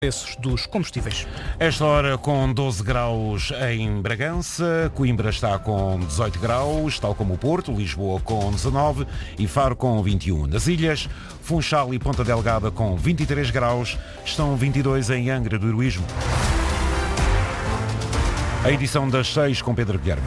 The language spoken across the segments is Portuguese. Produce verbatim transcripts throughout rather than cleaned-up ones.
preços dos combustíveis. Esta hora com doze graus em Bragança, Coimbra está com dezoito graus, tal como o Porto, Lisboa com dezanove e Faro com vinte e um. Nas ilhas, Funchal e Ponta Delgada com vinte e três graus, estão vinte e dois em Angra do Heroísmo. A edição das seis com Pedro Guilherme.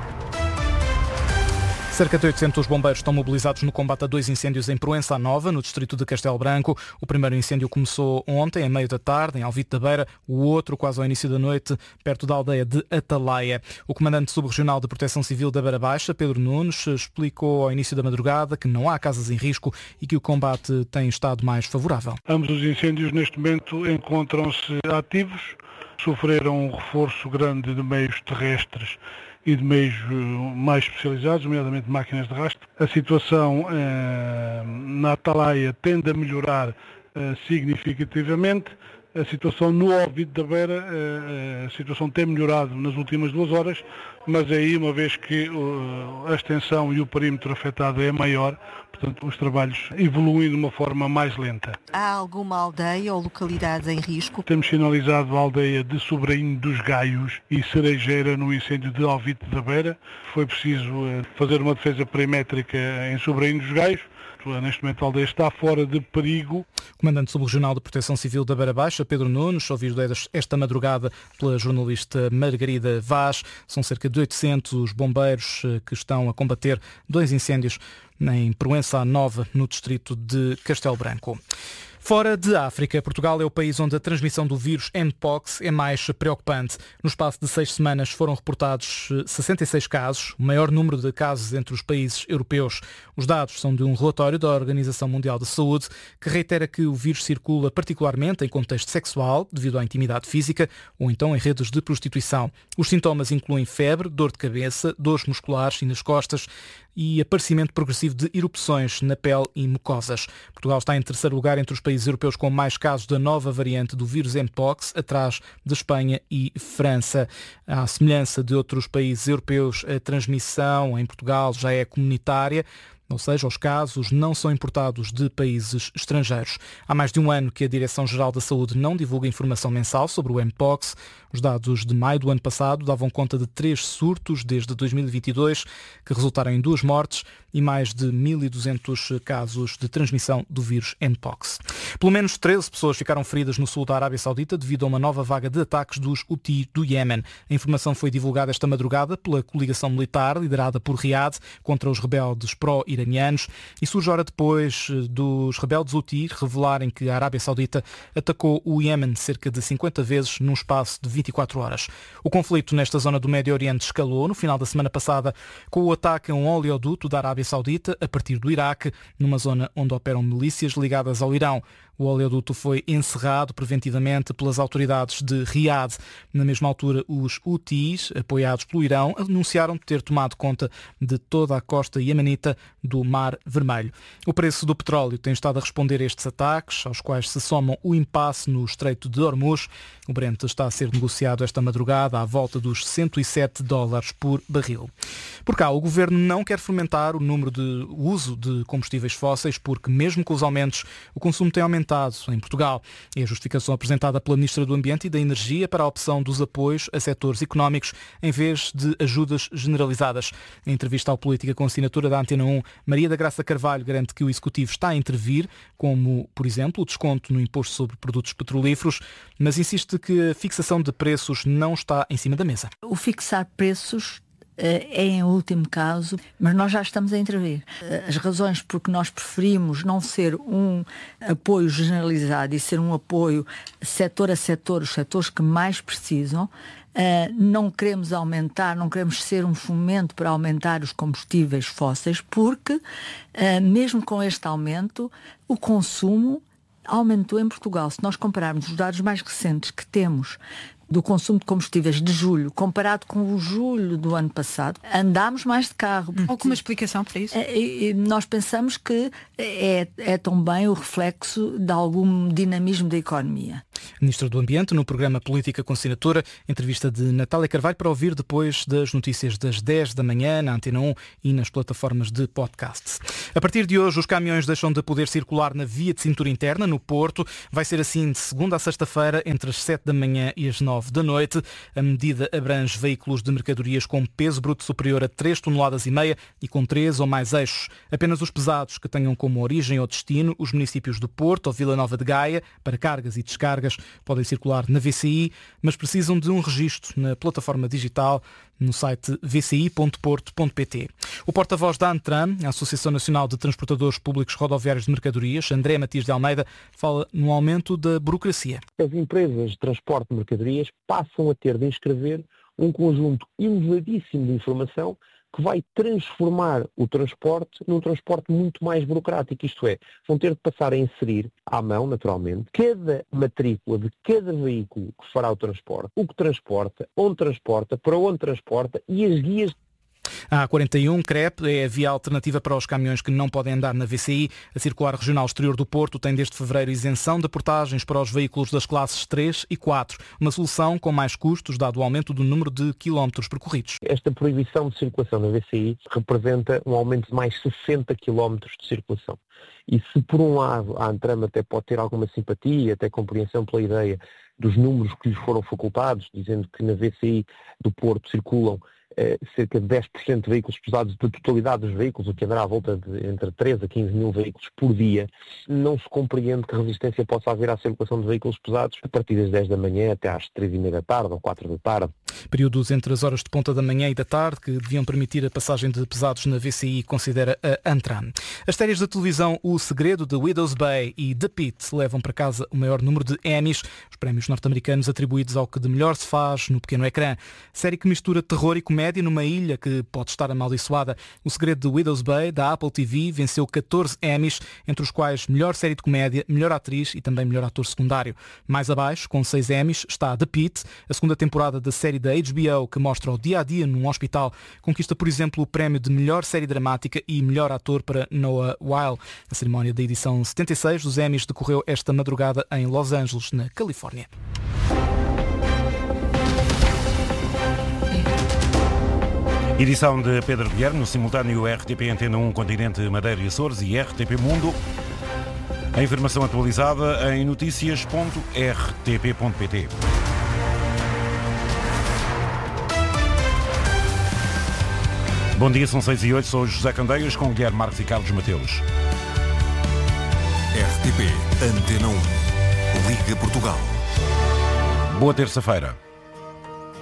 Cerca de oitocentos bombeiros estão mobilizados no combate a dois incêndios em Proença Nova, no distrito de Castelo Branco. O primeiro incêndio começou ontem, a meio da tarde, em Alvite da Beira. O outro, quase ao início da noite, perto da aldeia de Atalaia. O comandante subregional de Proteção Civil da Beira Baixa, Pedro Nunes, explicou ao início da madrugada que não há casas em risco e que o combate tem estado mais favorável. Ambos os incêndios, neste momento, encontram-se ativos. Sofreram um reforço grande de meios terrestres e de meios mais especializados, nomeadamente máquinas de rastro. A situação eh, na Atalaia tende a melhorar eh, significativamente. A situação no Alvite da Beira, eh, a situação tem melhorado nas últimas duas horas, mas aí, uma vez que uh, a extensão e o perímetro afetado é maior, portanto, os trabalhos evoluem de uma forma mais lenta. Há alguma aldeia ou localidade em risco? Temos sinalizado a aldeia de Sobrainho dos Gaios e Cerejeira no incêndio de Alvite da Beira. Foi preciso uh, fazer uma defesa perimétrica em Sobrainho dos Gaios. Neste momento a aldeia está fora de perigo. Comandante subregional de Proteção Civil da Beira Baixa, Pedro Nunes, ouvido esta madrugada pela jornalista Margarida Vaz. São cerca de oitocentos bombeiros que estão a combater dois incêndios em Proença Nova, no distrito de Castelo Branco. Fora de África, Portugal é o país onde a transmissão do vírus Mpox é mais preocupante. No espaço de seis semanas foram reportados sessenta e seis casos, o maior número de casos entre os países europeus. Os dados são de um relatório da Organização Mundial de Saúde, que reitera que o vírus circula particularmente em contexto sexual, devido à intimidade física, ou então em redes de prostituição. Os sintomas incluem febre, dor de cabeça, dores musculares e nas costas, e aparecimento progressivo de erupções na pele e mucosas. Portugal está em terceiro lugar entre os países europeus com mais casos da nova variante do vírus Mpox, atrás de Espanha e França. À semelhança de outros países europeus, a transmissão em Portugal já é comunitária, ou seja, os casos não são importados de países estrangeiros. Há mais de um ano que a Direção-Geral da Saúde não divulga informação mensal sobre o Mpox. Os dados de maio do ano passado davam conta de três surtos desde dois mil e vinte e dois, que resultaram em duas mortes e mais de mil e duzentos casos de transmissão do vírus Mpox. Pelo menos treze pessoas ficaram feridas no sul da Arábia Saudita devido a uma nova vaga de ataques dos Houthi do Iémen. A informação foi divulgada esta madrugada pela coligação militar liderada por Riad contra os rebeldes pró-iranianos e surge hora depois dos rebeldes Houthi revelarem que a Arábia Saudita atacou o Iémen cerca de cinquenta vezes num espaço de vinte e quatro horas. O conflito nesta zona do Médio Oriente escalou no final da semana passada com o ataque a um oleoduto da Arábia Saudita a partir do Iraque, numa zona onde operam milícias ligadas ao Irão. O oleoduto foi encerrado preventivamente pelas autoridades de Riad. Na mesma altura, os Houthis, apoiados pelo Irão, anunciaram ter tomado conta de toda a costa iemenita do Mar Vermelho. O preço do petróleo tem estado a responder a estes ataques, aos quais se somam o impasse no Estreito de Hormuz. O Brent está a ser negociado esta madrugada à volta dos cento e sete dólares por barril. Por cá, o Governo não quer fomentar o número de uso de combustíveis fósseis porque, mesmo com os aumentos, o consumo tem aumentado em Portugal. É a justificação apresentada pela Ministra do Ambiente e da Energia para a opção dos apoios a setores económicos em vez de ajudas generalizadas. Em entrevista ao Política com assinatura da Antena um, Maria da Graça Carvalho garante que o Executivo está a intervir, como, por exemplo, o desconto no imposto sobre produtos petrolíferos, mas insiste que a fixação de preços não está em cima da mesa. O fixar preços é em último caso, mas nós já estamos a intervir. As razões por que nós preferimos não ser um apoio generalizado e ser um apoio setor a setor, os setores que mais precisam, não queremos aumentar, não queremos ser um fomento para aumentar os combustíveis fósseis, porque mesmo com este aumento, o consumo aumentou em Portugal. Se nós compararmos os dados mais recentes que temos do consumo de combustíveis de julho, comparado com o julho do ano passado, andámos mais de carro. Alguma explicação para isso? E, e nós pensamos que é, é também o reflexo de algum dinamismo da economia. Ministra do Ambiente, no programa Política com Assinatura, entrevista de Natália Carvalho para ouvir depois das notícias das dez da manhã na Antena um e nas plataformas de podcast. A partir de hoje, os caminhões deixam de poder circular na via de cintura interna, no Porto. Vai ser assim de segunda a sexta-feira, entre as sete da manhã e as nove da noite. A medida abrange veículos de mercadorias com peso bruto superior a três toneladas e meia e com três ou mais eixos. Apenas os pesados que tenham como origem ou destino os municípios do Porto ou Vila Nova de Gaia, para cargas e descargas, podem circular na V C I, mas precisam de um registro na plataforma digital no site v c i ponto porto ponto p t. O porta-voz da ANTRAM, a Associação Nacional de Transportadores Públicos Rodoviários de Mercadorias, André Matias de Almeida, fala no aumento da burocracia. As empresas de transporte de mercadorias passam a ter de inscrever um conjunto elevadíssimo de informação que vai transformar o transporte num transporte muito mais burocrático. Isto é, vão ter de passar a inserir, à mão, naturalmente, cada matrícula de cada veículo que fará o transporte, o que transporta, onde transporta, para onde transporta e as guias. A A quarenta e um C R E P é a via alternativa para os caminhões que não podem andar na V C I. A Circular Regional Exterior do Porto tem desde fevereiro isenção de portagens para os veículos das classes três e quatro. Uma solução com mais custos, dado o aumento do número de quilómetros percorridos. Esta proibição de circulação na V C I representa um aumento de mais sessenta quilómetros de circulação. E se por um lado a ANTRAM até pode ter alguma simpatia, até compreensão pela ideia dos números que lhes foram facultados, dizendo que na V C I do Porto circulam Eh, cerca de dez por cento de veículos pesados da totalidade dos veículos, o que andará à volta de entre treze a quinze mil veículos por dia, não se compreende que resistência possa haver à circulação de veículos pesados a partir das dez da manhã até às três e meia da tarde ou quatro da tarde. Períodos entre as horas de ponta da manhã e da tarde que deviam permitir a passagem de pesados na V C I, considera a ANTRAM. As séries de televisão O Segredo, de Widow's Bay e The Pitt levam para casa o maior número de Emmys, os prémios norte-americanos atribuídos ao que de melhor se faz no pequeno ecrã. Série que mistura terror e comédia numa ilha que pode estar amaldiçoada. O Segredo de Widow's Bay, da Apple T V, venceu catorze Emmys, entre os quais melhor série de comédia, melhor atriz e também melhor ator secundário. Mais abaixo, com seis Emmys, está The Pitt, a segunda temporada da série da H B O que mostra o dia-a-dia num hospital. Conquista, por exemplo, o prémio de melhor série dramática e melhor ator para Noah Wyle. A cerimónia da edição setenta e seis dos Emmys decorreu esta madrugada em Los Angeles, na Califórnia. Edição de Pedro Guilherme, no simultâneo R T P Antena um, Continente, Madeira e Açores e R T P Mundo. A informação atualizada em notícias ponto r t p ponto p t. Bom dia, são seis e oito, sou José Candeias com Guilherme Marques e Carlos Mateus. R T P Antena um, Liga Portugal. Boa terça-feira.